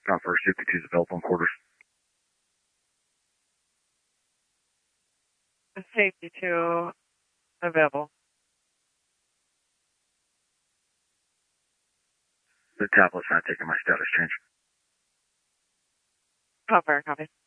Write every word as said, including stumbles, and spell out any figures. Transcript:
Ground first, U P two is available in quarters. Safety two available. The tablet's not taking my status change. Copper, copy.